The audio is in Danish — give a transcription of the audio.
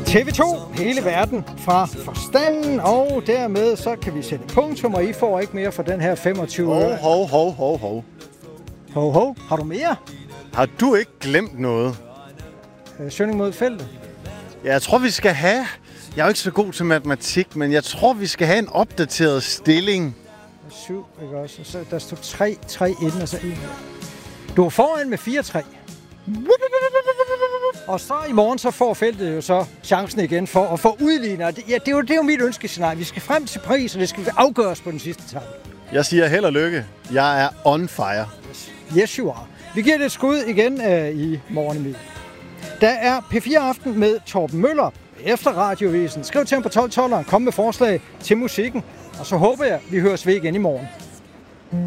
TV2, hele verden fra forstanden, og dermed så kan vi sætte punktum, og I får ikke mere for den her 25 øre. Hov. Har du mere? Har du ikke glemt noget? Søgning mod feltet. Ja, jeg tror, vi skal have... Jeg er jo ikke så god til matematik, men jeg tror, vi skal have en opdateret stilling. 7, ikke også? Så der stod 3 inden, og så 1. Du er foran med 4-3. Og så i morgen, så får feltet jo så chancen igen for at få udligner. Ja, det er jo mit ønskescenarie. Vi skal frem til pris, og det skal afgøres på den sidste etape. Jeg siger held og lykke. Jeg er on fire. Yes, you are. Vi giver det et skud igen i morgen i. Der er P4 Aften med Torben Møller efter Radiovisen. Skriv til ham på 1212'eren, kom med forslag til musikken, og så håber jeg, vi høres ved igen i morgen.